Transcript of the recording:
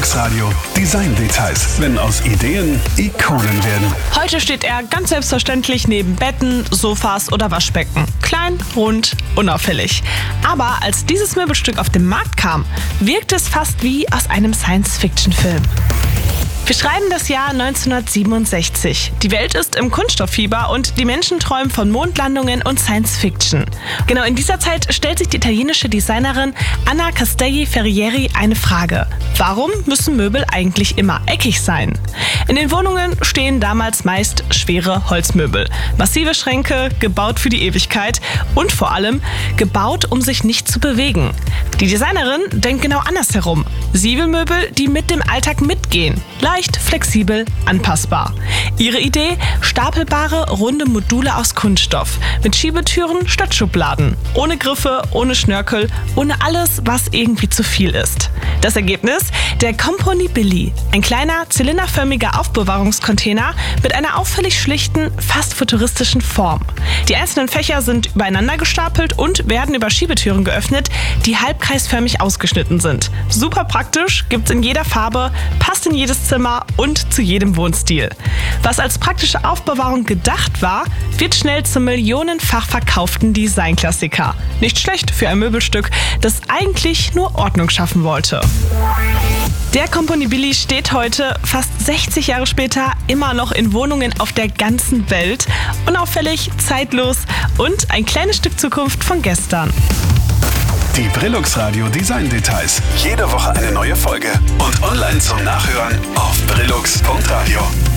Brillux Radio Design Details, wenn aus Ideen Ikonen werden. Heute steht er ganz selbstverständlich neben Betten, Sofas oder Waschbecken. Klein, rund, unauffällig. Aber als dieses Möbelstück auf den Markt kam, wirkte es fast wie aus einem Science-Fiction-Film. Wir schreiben das Jahr 1967. Die Welt ist im Kunststofffieber und die Menschen träumen von Mondlandungen und Science-Fiction. Genau in dieser Zeit stellt sich die italienische Designerin Anna Castelli Ferrieri eine Frage. Warum müssen Möbel eigentlich immer eckig sein? In den Wohnungen stehen damals meist schwere Holzmöbel. Massive Schränke, gebaut für die Ewigkeit und vor allem gebaut, um sich nicht zu bewegen. Die Designerin denkt genau andersherum. Sie will Möbel, die mit dem Alltag mitgehen. Leicht, flexibel, anpassbar. Ihre Idee? Stapelbare, runde Module aus Kunststoff. Mit Schiebetüren statt Schubladen. Ohne Griffe, ohne Schnörkel, ohne alles, was irgendwie zu viel ist. Das Ergebnis? Der Componibili. Ein kleiner, zylinderförmiger Aufbewahrungscontainer mit einer auffällig schlichten, fast futuristischen Form. Die einzelnen Fächer sind übereinander gestapelt und werden über Schiebetüren geöffnet, die halbkreisförmig ausgeschnitten sind. Super praktisch, gibt's in jeder Farbe, passt in jedes Zimmer und zu jedem Wohnstil. Was als praktische Aufbewahrung gedacht war, wird schnell zum millionenfach verkauften Designklassiker. Nicht schlecht für ein Möbelstück, das eigentlich nur Ordnung schaffen wollte. Der Componibili steht heute, fast 60 Jahre später, immer noch in Wohnungen auf der ganzen Welt. Unauffällig, zeitlos und ein kleines Stück Zukunft von gestern. Die Brillux Radio Design Details. Jede Woche eine neue Folge. Und online zum Nachhören auf brillux.radio.